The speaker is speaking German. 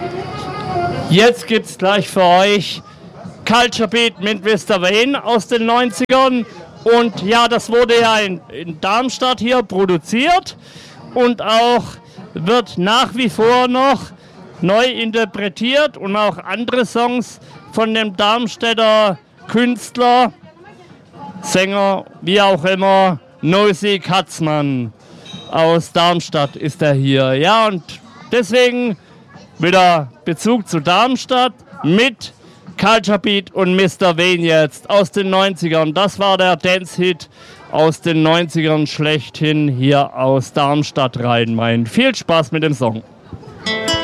Jetzt gibt's gleich für euch Culture Beat mit Mr. Wayne aus den 90ern. Und ja, das wurde ja in Darmstadt hier produziert und auch wird nach wie vor noch neu interpretiert und auch andere Songs von dem Darmstädter Künstler, Sänger, wie auch immer, Nosy Katzmann aus Darmstadt ist er hier. Ja, und deswegen wieder Bezug zu Darmstadt mit Culture Beat und Mr. Wayne jetzt aus den 90ern. Das war der Dance-Hit aus den 90ern schlechthin hier aus Darmstadt Rhein-Main. Viel Spaß mit dem Song.